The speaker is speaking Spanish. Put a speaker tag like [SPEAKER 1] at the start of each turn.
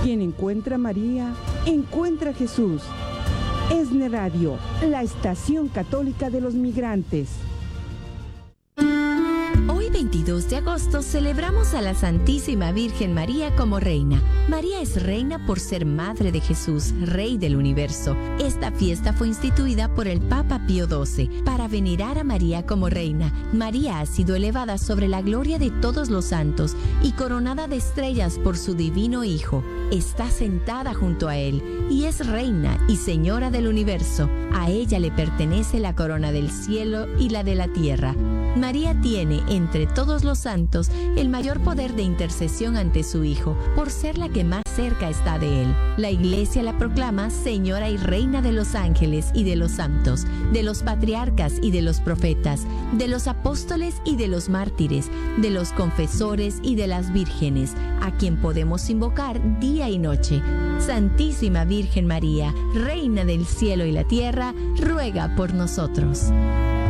[SPEAKER 1] Quien encuentra a María, encuentra a Jesús. ESNE Radio, la estación católica de los migrantes.
[SPEAKER 2] Hoy 22 de agosto celebramos a la Santísima Virgen María como reina. María es reina por ser madre de Jesús, Rey del universo. Esta fiesta fue instituida por el Papa Pío XII para venerar a María como reina. María ha sido elevada sobre la gloria de todos los santos y coronada de estrellas por su divino Hijo. Está sentada junto a él y es reina y señora del universo. A ella le pertenece la corona del cielo y la de la tierra. María tiene, entre todos los santos, el mayor poder de intercesión ante su Hijo, por ser la que más cerca está de él. La Iglesia la proclama Señora y Reina de los ángeles y de los santos, de los patriarcas y de los profetas, de los apóstoles y de los mártires, de los confesores y de las vírgenes, a quien podemos invocar día y noche. Santísima Virgen María, Reina del cielo y la tierra, ruega por nosotros.